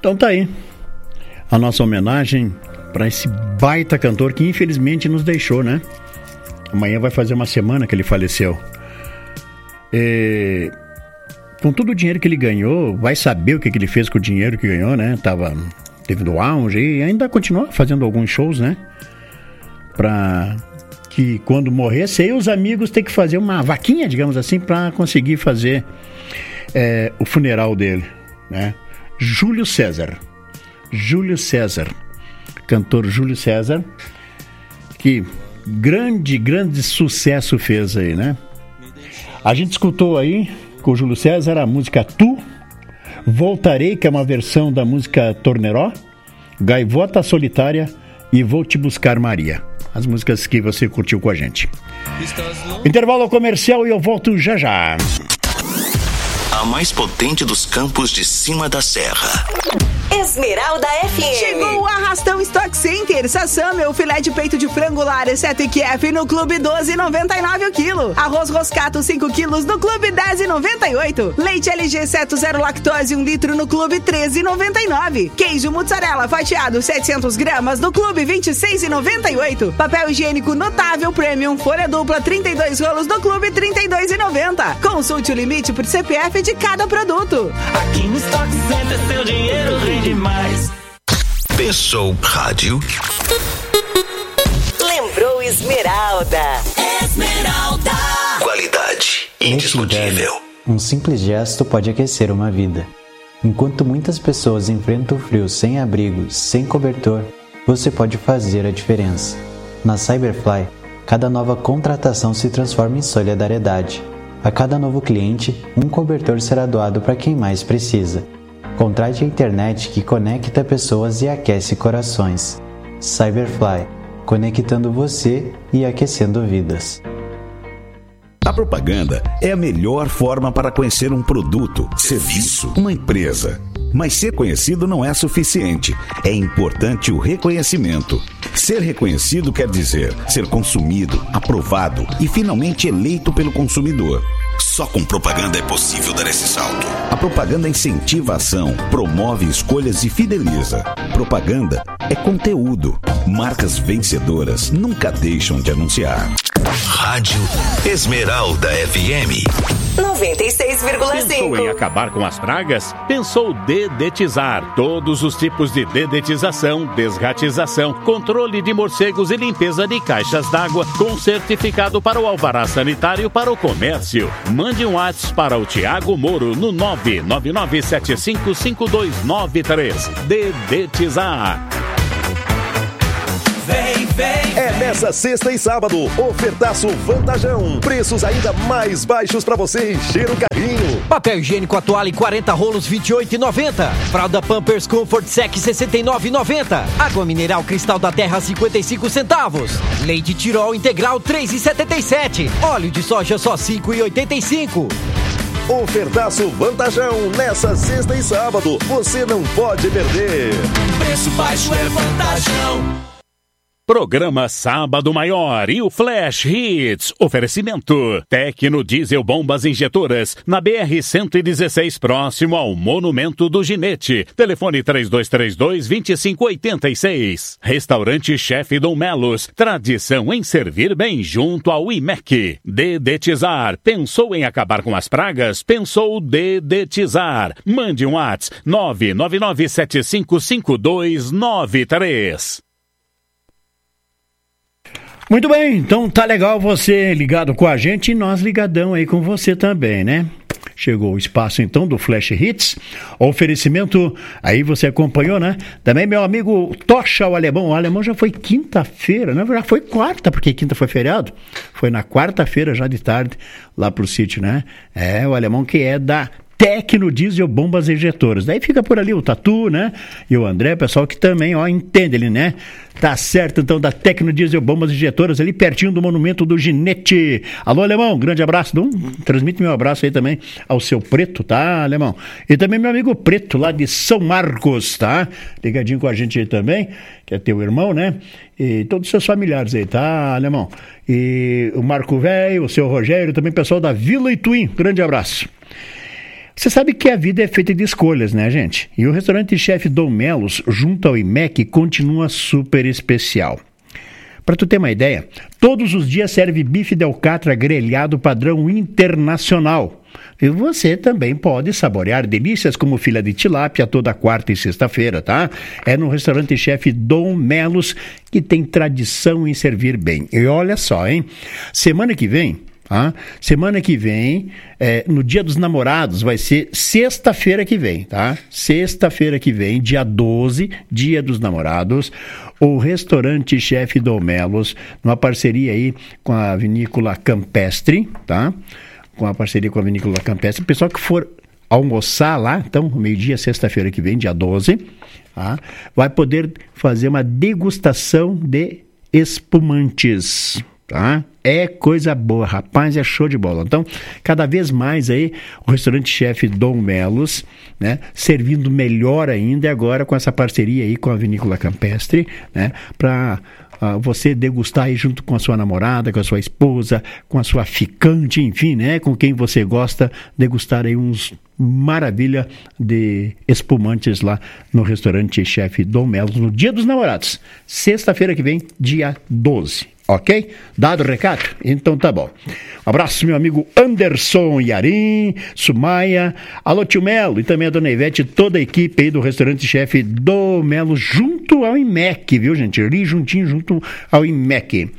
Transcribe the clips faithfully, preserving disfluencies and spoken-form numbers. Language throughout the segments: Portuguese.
Então tá aí a nossa homenagem para esse baita cantor que infelizmente nos deixou, né? Amanhã vai fazer uma semana que ele faleceu. E, com todo o dinheiro que ele ganhou, vai saber o que, que ele fez com o dinheiro que ganhou, né? Tava, teve no auge e ainda continua fazendo alguns shows, né? Pra que quando morresse, aí os amigos têm que fazer uma vaquinha, digamos assim, para conseguir fazer é, o funeral dele, né? Júlio César. Júlio César. Cantor Júlio César, que grande, grande sucesso fez aí, né? A gente escutou aí com o Júlio César a música Tu, Voltarei, que é uma versão da música Torneró, Gaivota Solitária e Vou Te Buscar Maria. As músicas que você curtiu com a gente. Intervalo comercial e eu volto já já. A mais potente dos campos de cima da serra. Esmeralda F M. Chegou o Arrastão Stock Center. Sassã, meu filé de peito de frango lar, exceto Q F no Clube doze reais e noventa e nove centavos o quilo. Arroz Roscato cinco quilos no Clube dez reais e noventa e oito centavos. Leite L G Seto zero lactose um litro no Clube treze reais e noventa e nove centavos. Queijo mussarela fatiado setecentos gramas no Clube vinte e seis reais e noventa e oito centavos. Papel higiênico Notável Premium folha dupla trinta e dois rolos no Clube trinta e dois reais e noventa centavos. Consulte o limite por C P F de cada produto. Aqui no Stock Center seu dinheiro rende mais. Pensou Rádio. Lembrou Esmeralda. Esmeralda. Qualidade indiscutível. Um simples gesto pode aquecer uma vida. Enquanto muitas pessoas enfrentam o frio sem abrigo, sem cobertor, você pode fazer a diferença. Na Cyberfly, cada nova contratação se transforma em solidariedade. A cada novo cliente, um cobertor será doado para quem mais precisa. Contrate a internet que conecta pessoas e aquece corações. Cyberfly, conectando você e aquecendo vidas. A propaganda é a melhor forma para conhecer um produto, serviço, uma empresa. Mas ser conhecido não é suficiente. É importante o reconhecimento. Ser reconhecido quer dizer ser consumido, aprovado e finalmente eleito pelo consumidor. Só com propaganda é possível dar esse salto. A propaganda incentiva a ação, promove escolhas e fideliza. Propaganda é conteúdo. Marcas vencedoras nunca deixam de anunciar. Rádio Esmeralda F M noventa e seis vírgula cinco. Pensou em acabar com as pragas? Pensou dedetizar. Todos os tipos de dedetização, desratização, controle de morcegos e limpeza de caixas d'água com certificado para o alvará sanitário para o comércio. Mande um WhatsApp para o Tiago Moro no nove nove nove sete cinco cinco dois nove três. Dedetizar. Vem, vem, é nessa sexta e sábado, ofertaço Vantajão. Preços ainda mais baixos pra você encher o carrinho. Papel higiênico Atual em quarenta rolos, vinte e oito reais e noventa centavos. Fralda Pampers Comfort Sec, sessenta e nove reais e noventa centavos. Água mineral Cristal da Terra, cinquenta e cinco centavos. Leite Tirol Integral, três reais e setenta e sete centavos. Óleo de soja só cinco reais e oitenta e cinco centavos. Ofertaço Vantajão nessa sexta e sábado. Você não pode perder. Preço baixo é Vantajão. Programa Sábado Maior e o Flash Hits. Oferecimento Tecno Diesel Bombas Injetoras na B R cento e dezesseis, próximo ao Monumento do Ginete. Telefone três dois três dois, dois cinco oito seis. Restaurante Chefe Dom Melos. Tradição em servir bem junto ao I M E C. Dedetizar. Pensou em acabar com as pragas? Pensou dedetizar. Mande um WhatsApp nove nove nove sete cinco cinco dois nove três. Muito bem, então tá legal você ligado com a gente e nós ligadão aí com você também, né? Chegou o espaço então do Flash Hits, oferecimento, aí você acompanhou, né? Também meu amigo Tocha, o alemão, o alemão já foi quinta-feira, né? Já foi quarta, porque quinta foi feriado, foi na quarta-feira já de tarde lá pro sítio, né? É, o alemão que é da Tecno Diesel Bombas Injetoras. Daí fica por ali o Tatu, né? E o André, pessoal que também, ó, entende ele, né? Tá certo, então, da Tecno Diesel Bombas Injetoras, ali pertinho do Monumento do Ginete. Alô, Alemão, grande abraço. Um, transmite meu abraço aí também ao seu Preto, tá, Alemão? E também meu amigo Preto, lá de São Marcos, tá? Ligadinho com a gente aí também, que é teu irmão, né? E todos os seus familiares aí, tá, Alemão? E o Marco Velho, o seu Rogério, também pessoal da Vila Ituim. Grande abraço. Você sabe que a vida é feita de escolhas, né, gente? E o restaurante-chefe Dom Melos, junto ao I M E C, continua super especial. Para tu ter uma ideia, todos os dias serve bife de alcatra grelhado padrão internacional. E você também pode saborear delícias como filé de tilápia toda quarta e sexta-feira, tá? É no restaurante-chefe Dom Melos, que tem tradição em servir bem. E olha só, hein? Semana que vem... Ah, semana que vem, é, no Dia dos Namorados, vai ser sexta-feira que vem, tá? Sexta-feira que vem, dia doze, Dia dos Namorados, o restaurante Chefe Dom Melos, numa parceria aí com a Vinícola Campestre, tá? Com a parceria com a Vinícola Campestre. O pessoal que for almoçar lá, então, meio-dia, sexta-feira que vem, dia doze, tá? Vai poder fazer uma degustação de espumantes, tá? É coisa boa, rapaz, é show de bola. Então, cada vez mais aí, o restaurante-chefe Dom Melos, né, servindo melhor ainda, e agora com essa parceria aí com a Vinícola Campestre, né, para uh, você degustar aí junto com a sua namorada, com a sua esposa, com a sua ficante, enfim, né, com quem você gosta, degustar aí uns maravilha de espumantes lá no restaurante-chefe Dom Melos, no Dia dos Namorados, sexta-feira que vem, dia doze. Ok? Dado o recado? Então tá bom. Um abraço, meu amigo Anderson Yarim, Sumaia, alô tio Melo e também a dona Ivete, toda a equipe aí do restaurante-chefe do Melo, junto ao I M E C, viu, gente? Ali juntinho, junto ao I M E C.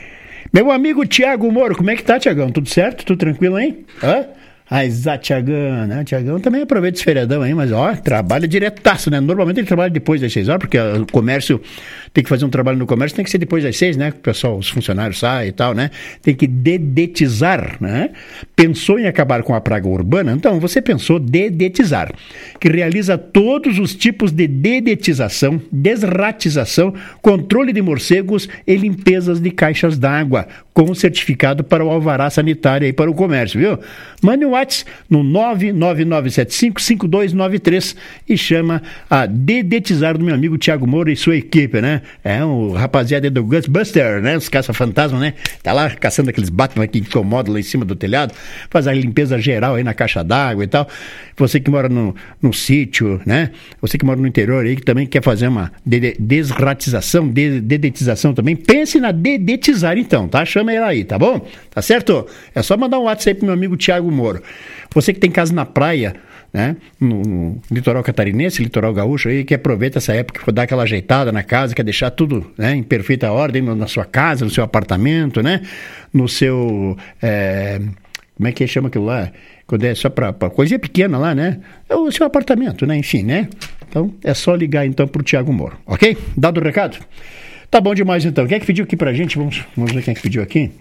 Meu amigo Tiago Moro, como é que tá, Tiagão? Tudo certo? Tudo tranquilo, hein? Hã? Ah, exato, Tiagão, né? Tiagão também aproveita esse feriadão aí, mas ó, trabalha diretaço, né? Normalmente ele trabalha depois das seis horas, porque o comércio tem que fazer um trabalho no comércio, tem que ser depois das seis, né? Que o pessoal, os funcionários saem e tal, né? Tem que dedetizar, né? Pensou em acabar com a praga urbana? Então, você pensou dedetizar, que realiza todos os tipos de dedetização, desratização, controle de morcegos e limpezas de caixas d'água, com certificado para o alvará sanitário aí para o comércio, viu? Mande um WhatsApp no nove nove nove sete cinco cinco dois nove três e chama a dedetizar do meu amigo Tiago Moura e sua equipe, né? É um rapaziada do Ghostbuster, né? Os caça-fantasma, né? Tá lá caçando aqueles Batman que incomodam lá em cima do telhado, faz a limpeza geral aí na caixa d'água e tal. Você que mora no, no sítio, né? Você que mora no interior aí, que também quer fazer uma de- desratização, de- dedetização também, pense na dedetizar então, tá? Chama ela aí, tá bom? Tá certo? É só mandar um WhatsApp aí pro meu amigo Tiago Moro. Você que tem casa na praia, né? No, no litoral catarinense, litoral gaúcho aí, que aproveita essa época para dar aquela ajeitada na casa, quer deixar tudo, né, em perfeita ordem no, na sua casa, no seu apartamento, né? No seu... É, como é que chama aquilo lá? Quando é só para coisinha pequena lá, né? É o seu apartamento, né? Enfim, né? Então, é só ligar então pro Tiago Moro, ok? Dado o recado? Tá bom demais então. Quem é que pediu aqui pra gente? Vamos, vamos ver quem é que pediu aqui.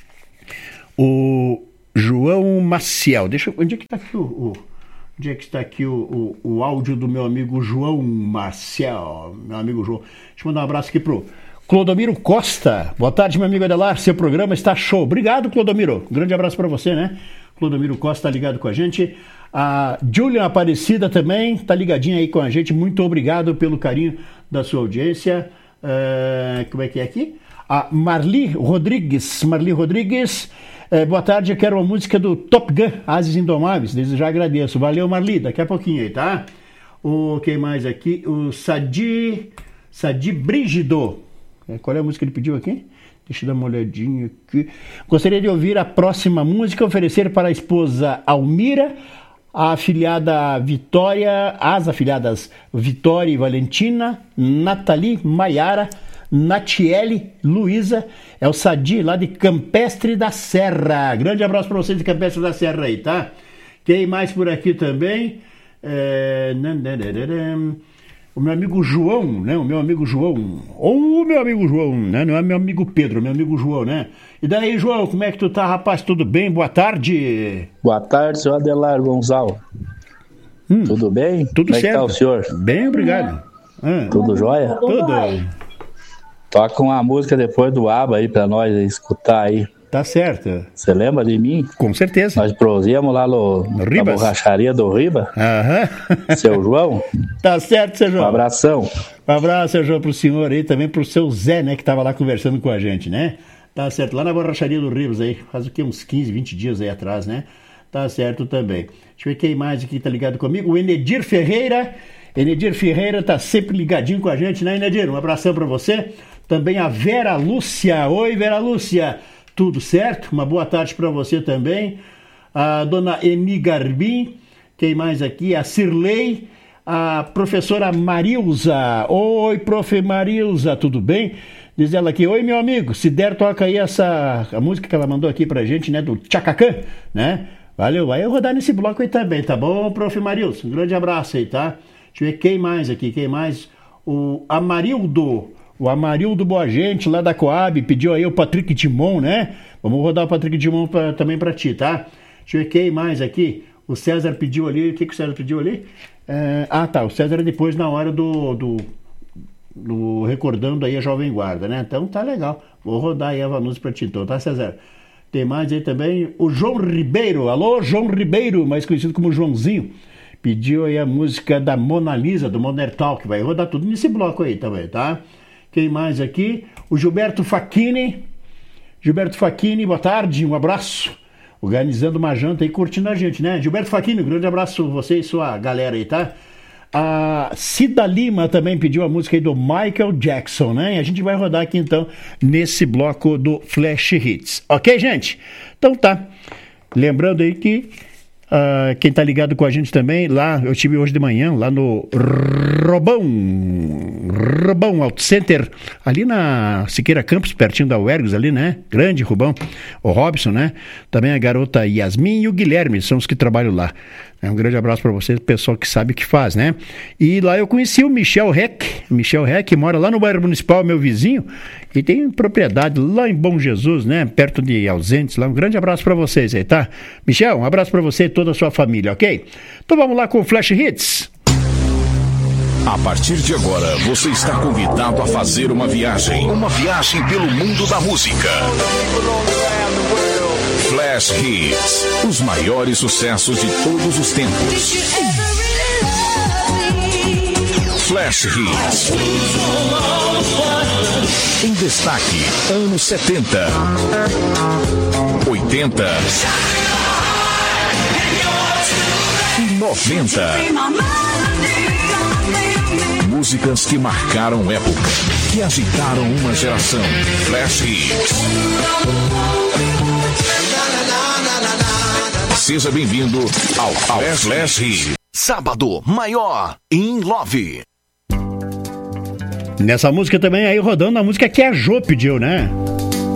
O João Maciel. Deixa eu... Onde é que tá aqui o... o onde é que está aqui o, o, o áudio do meu amigo João Maciel? Meu amigo João. Deixa eu mandar um abraço aqui pro Clodomiro Costa. Boa tarde, meu amigo Adelar. Seu programa está show. Obrigado, Clodomiro. Um grande abraço para você, né? Clodomiro Costa tá ligado com a gente. A Julian Aparecida também tá ligadinha aí com a gente. Muito obrigado pelo carinho da sua audiência. Uh, como é que é aqui? A Marli Rodrigues. Marli Rodrigues. É, boa tarde, eu quero uma música do Top Gun, Ases Indomáveis, desde já agradeço. Valeu, Marli, daqui a pouquinho aí, tá? O que mais aqui? O Sadi, Sadi Brígido. É, qual é a música que ele pediu aqui? Deixa eu dar uma olhadinha aqui. Gostaria de ouvir a próxima música, oferecer para a esposa Almira, a afilhada Vitória, as afilhadas Vitória e Valentina, Nathalie, Maiara, Natiele, Luísa, é o Sadi lá de Campestre da Serra. Grande abraço para vocês de Campestre da Serra aí, tá? Quem mais por aqui também? É... O meu amigo João, né? O meu amigo João. Ou o meu amigo João, né? Não é meu amigo Pedro, meu amigo João, né? E daí, João, como é que tu tá, rapaz? Tudo bem? Boa tarde. Boa tarde, senhor Adelar Gonçalo. Hum, Tudo bem? Tudo como certo. Como é que tá o senhor? Bem, obrigado. Hum. Tudo jóia? Tudo. Toca uma música depois do ABBA aí pra nós escutar aí. Tá certo. Você lembra de mim? Com certeza. Nós prosíamos lá no, no na borracharia do Riba. Aham. Seu João. Tá certo, seu João. Um abração. Um abraço, seu João, pro senhor aí, também pro seu Zé, né, que tava lá conversando com a gente, né? Tá certo, lá na borracharia do Ribas aí, faz o quê? Uns quinze, vinte dias aí atrás, né? Tá certo também. eu ver quem mais aqui tá ligado comigo. O Enedir Ferreira. Enedir Ferreira tá sempre ligadinho com a gente, né, Enedir? Um abração para você. Também a Vera Lúcia. Oi, Vera Lúcia. Tudo certo? Uma boa tarde para você também. A dona Eni Garbim. Quem mais aqui? A Cirlei. A professora Marilza. Oi, prof. Marilza, tudo bem? Diz ela aqui, oi, meu amigo, se der, toca aí essa a música que ela mandou aqui pra gente, né, do Tchacacã, né? Valeu, vai eu rodar nesse bloco aí também, tá bom, prof. Marilza? Um grande abraço aí, tá? Deixa eu ver quem mais aqui, quem mais? O Amarildo, o Amarildo Boa Gente, lá da Coab, pediu aí o Patrick Timon, né? Vamos rodar o Patrick Timon pra, também pra ti, tá? Deixa eu ver quem mais aqui. O César pediu ali, o que, que o César pediu ali? É, ah, tá, o César é depois na hora do, do, do recordando aí a Jovem Guarda, né? Então tá legal, vou rodar aí a Vanusa pra ti, então, tá, César? Tem mais aí também o João Ribeiro, alô, João Ribeiro, mais conhecido como Joãozinho, pediu aí a música da Mona Lisa, do Modern Talk, vai rodar tudo nesse bloco aí também, tá? Quem mais aqui? O Gilberto Facchini, Gilberto Facchini, boa tarde, um abraço. Organizando uma janta e curtindo a gente, né? Gilberto Facchini, um grande abraço você e sua galera aí, tá? A Cida Lima também pediu a música aí do Michael Jackson, né? E a gente vai rodar aqui então nesse bloco do Flash Hits. Ok, gente? Então tá. Lembrando aí que uh, quem tá ligado com a gente também, lá, eu estive hoje de manhã, lá no Robão, Robão Auto Center, ali na Siqueira Campos, pertinho da Uergos ali, né? Grande Rubão, o Robson, né? Também a garota Yasmin e o Guilherme, são os que trabalham lá. É um grande abraço para vocês, pessoal que sabe o que faz, né? E lá eu conheci o Michel Reck, Michel Reck mora lá no bairro Municipal, meu vizinho, e tem propriedade lá em Bom Jesus, né? Perto de Ausentes, lá. Um grande abraço para vocês aí, tá? Michel, um abraço para você e toda a sua família, ok? Então vamos lá com o Flash Hits. A partir de agora, você está convidado a fazer uma viagem. Uma viagem pelo mundo da música. Flash Hits. Os maiores sucessos de todos os tempos. Flash Hits. Em destaque, anos setenta, oitenta e noventa. Músicas que marcaram época, que agitaram uma geração. Flash Hits. Seja bem-vindo ao, ao Flash Hits. Sábado Maior In Love. Nessa música também aí rodando a música que a Jô pediu, né?